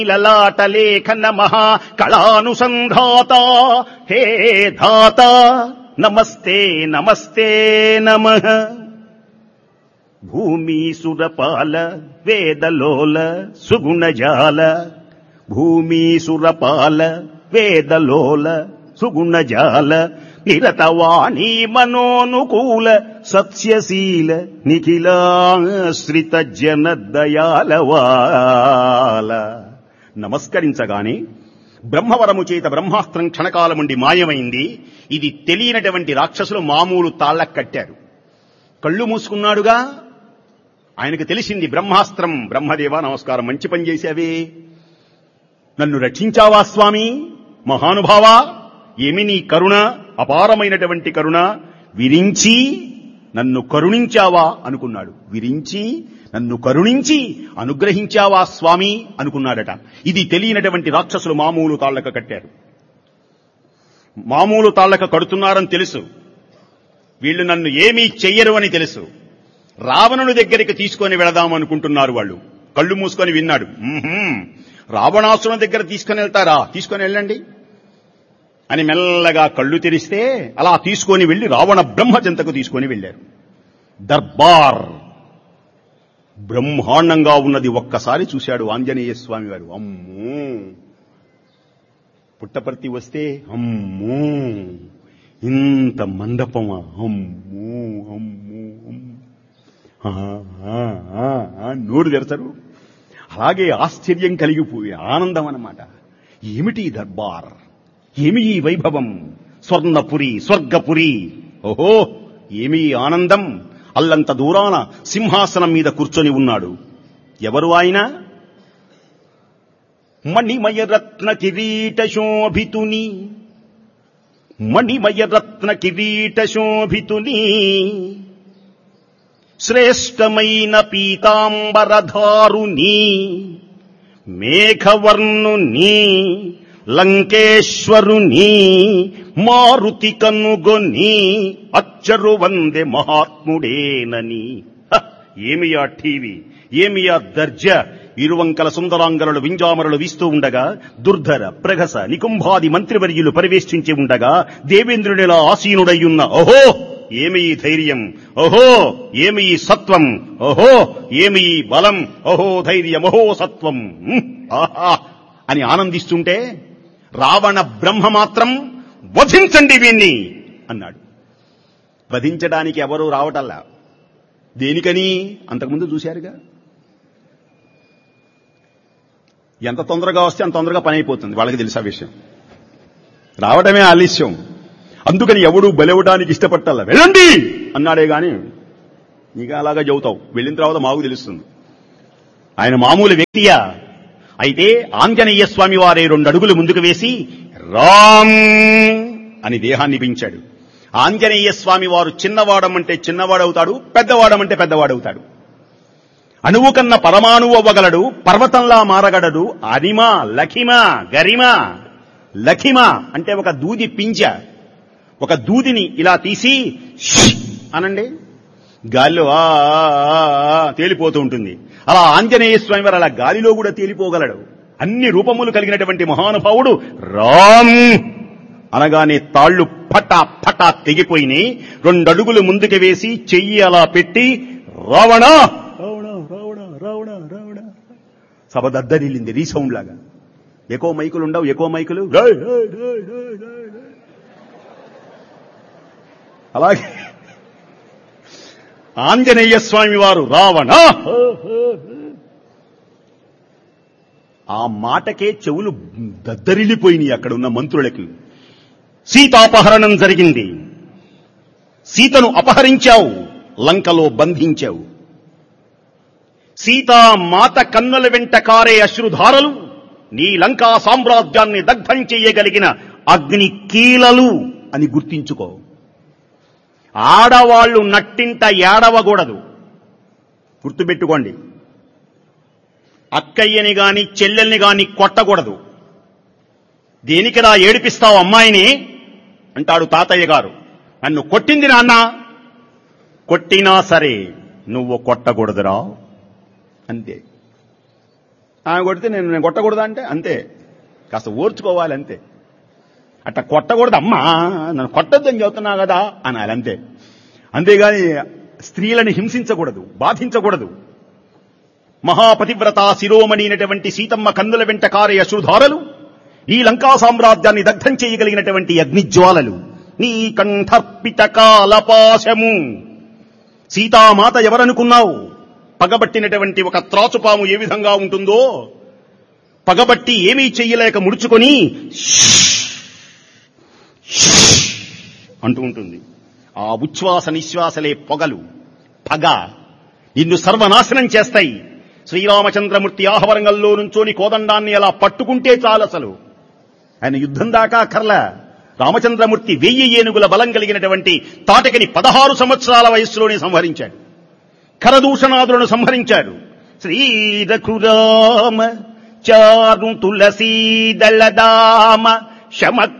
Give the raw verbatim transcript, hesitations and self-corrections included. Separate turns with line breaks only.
లలాటలేఖన మహా కళానుసంధాత హే ధాత నమస్తే నమస్తే నమః. భూమి సురపాల వేదలోల సుగుణజాల, భూమి సురపాల వేదలోల సుగుణజాల, నిరతవాణీ మనోనుకూల సత్యశీల నిఖిలాశ్రిత జన దయాలవాల. నమస్కరించగానే బ్రహ్మవరము చేత బ్రహ్మాస్త్రం క్షణకాలముండి మాయమైంది. ఇది తెలియనటువంటి రాక్షసులు మామూలు తాళ్ళకు కట్టారు. కళ్ళు మూసుకున్నాడుగా, ఆయనకు తెలిసింది బ్రహ్మాస్త్రం. బ్రహ్మదేవా నమస్కారం, మంచి పని చేశావే, నన్ను రక్షించావా స్వామి, మహానుభావా, ఏమి నీ కరుణ, అపారమైనటువంటి కరుణ, విరించి నన్ను కరుణించావా అనుకున్నాడు. విరించి నన్ను కరుణించి అనుగ్రహించావా స్వామి అనుకున్నాడట. ఇది తెలియనటువంటి రాక్షసులు మామూలు తాళ్లక కట్టారు. మామూలు తాళ్లక కడుతున్నారని తెలుసు, వీళ్లు నన్ను ఏమీ చెయ్యరు అని తెలుసు. రావణుని దగ్గరికి తీసుకొని వెళదాం అనుకుంటున్నారు వాళ్ళు. కళ్ళు మూసుకొని విన్నాడు. రావణాసురుని దగ్గర తీసుకొని వెళ్తారా, తీసుకొని వెళ్ళండి అని మెల్లగా కళ్ళు తెరిస్తే అలా తీసుకొని వెళ్లి రావణ బ్రహ్మ చెంతకు తీసుకొని వెళ్లారు. దర్బార్ బ్రహ్మాండంగా ఉన్నది. ఒక్కసారి చూశాడు ఆంజనేయ స్వామి వారు. అమ్మో, పుట్టపర్తి వస్తే అమ్మో ఇంత మండపమా, అమ్మో అమ్మో నోరు తెరచరు. అలాగే ఆశ్చర్యం కలిగిపోయి ఆనందం అన్నమాట. ఏమిటి దర్బార్, ఏమి ఈ వైభవం, స్వర్ణపురి స్వర్గపురి, ఓహో ఏమి ఆనందం. అల్లంత దూరాన సింహాసనం మీద కూర్చొని ఉన్నాడు. ఎవరు ఆయన? మణిమయరత్న కిరీట శోభితుని, మణిమయరత్న కిరీట శోభితుని, శ్రేష్టమైన పీతాంబరధారుని, మేఘవర్ణుని, లంకేశ్వరుని, మారుతి కనుగొని అచ్చరు వందే మహాత్ముడేనని. ఏమి ఆ టీవీ, ఏమి ఆ దర్జ. ఇరువంకల సుందరాంగలు వింజామరలు వీస్తూ ఉండగా, దుర్ధర ప్రగస నికుంభాది మంత్రివర్యులు పరివేష్టించి ఉండగా, దేవేంద్రునిలా ఆసీనుడయ్యున్న ఓహో ఏమి ఈ ధైర్యం, ఓహో ఏమి ఈ సత్వం, ఓహో ఏమి ఈ బలం, ఓహో ధైర్యం, ఓహో సత్వం ఆహా అని ఆనందిస్తుంటే, రావణ బ్రహ్మ మాత్రం వధించండి వీణ్ణి అన్నాడు. వధించడానికి ఎవరూ రావటల్లా. దేనికని? అంతకుముందు చూశారుగా, ఎంత తొందరగా వస్తే అంత తొందరగా పని అయిపోతుంది. వాళ్ళకి తెలుసా విషయం, రావడమే ఆలస్యం. అందుకని ఎవడూ బలవడానికి ఇష్టపట్టాల. వెళ్ళండి అన్నాడే గాని నీకు అలాగా చెబుతావు, వెళ్ళిన తర్వాత మాకు తెలుస్తుంది. ఆయన మామూలు వ్యక్తియా? అయితే ఆంజనేయ స్వామి వారే రెండు అడుగులు ముందుకు వేసి రామ్ అని దేహాన్ని పెంచాడు. ఆంజనేయ స్వామి వారు చిన్నవాడమంటే చిన్నవాడవుతాడు, పెద్దవాడమంటే పెద్దవాడవుతాడు. అణువు కన్న పరమాణువు అవ్వగలడు, పర్వతంలా మారగలడు. అనిమ, లఖిమ, గరిమ. లఖిమ అంటే ఒక దూది పింజ. ఒక దూదిని ఇలా తీసి అనండి, గాలిలో ఆ తేలిపోతూ ఉంటుంది. అలా ఆంజనేయ స్వామి వారు అలా గాలిలో కూడా తేలిపోగలడు. అన్ని రూపములు కలిగినటువంటి మహానుభావుడు రామ్ అనగానే తాళ్లు పటా పటా తెగిపోయినాయి. రెండడుగులు ముందుకు వేసి చెయ్యి అలా పెట్టి రావణ రావణ రావణ రావణ రావణ. సభ దద్దరిల్లింది రీసౌండ్ లాగా. ఎక్కువ మైకులు ఉండవు, ఎక్కువ మైకులు. అలాగే ఆంజనేయ స్వామి వారు రావణ, ఆ మాటకే చెవులు దద్దరిల్లిపోయినాయి అక్కడ ఉన్న మంత్రులకి. సీతాపహరణం జరిగింది. సీతను అపహరించావు, లంకలో బంధించావు. సీతామాత కన్నుల వెంట కారే అశ్రుధారలు నీ లంకా సామ్రాజ్యాన్ని దగ్ధం చేయగలిగిన అగ్ని కీలలు అని గుర్తించుకో. ఆడవాళ్లు నట్టింట ఏడవకూడదు, గుర్తుపెట్టుకోండి. అక్కయ్యని గాని చెల్లెల్ని గాని కొట్టకూడదు. దేనికిరా ఏడిపిస్తావు అమ్మాయిని అంటాడు తాతయ్య గారు. నన్ను కొట్టింది నాన్న, కొట్టినా సరే నువ్వు కొట్టకూడదురా అంతే. ఆమె కొడితే నేను నేను కొట్టకూడదా అంటే అంతే, కాస్త ఓర్చుకోవాలి అంతే. అట్లా కొట్టకూడదు అమ్మా, నన్ను కొట్టొద్దని చెబుతున్నా కదా అనాలి అంతే. అంతేగాని స్త్రీలను హింసించకూడదు, బాధించకూడదు. మహాపతివ్రత శిరోమణి అయినటువంటి సీతమ్మ కన్నుల వెంట కారే అశ్రుధారలు ఈ లంకా సామ్రాజ్యాన్ని దగ్ధం చేయగలిగినటువంటి అగ్నిజ్వాలలు. నీ కంఠర్పిత కాలపాశము. సీతామాత ఎవరనుకున్నావు? పగబట్టినటువంటి ఒక త్రాచుపాము ఏ విధంగా ఉంటుందో, పగబట్టి ఏమీ చెయ్యలేక ముడుచుకొని అంటూ ఉంటుంది. ఆ ఉచ్ఛ్వాస నిశ్వాసలే పొగలు, పగ నిన్ను సర్వనాశనం చేస్తాయి. శ్రీరామచంద్రమూర్తి ఆహవరంగంలో నుంచోని కోదండాన్ని అలా పట్టుకుంటే చాలు. అసలు ఆయన యుద్ధం దాకా కర్ల. రామచంద్రమూర్తి వెయ్యి ఏనుగుల బలం కలిగినటువంటి తాటకిని పదహారు సంవత్సరాల వయస్సులోనే సంహరించాడు. కరదూషణాదులను సంహరించాడు. శ్రీ రఘురామ చారు తులసీ దళదామ శమ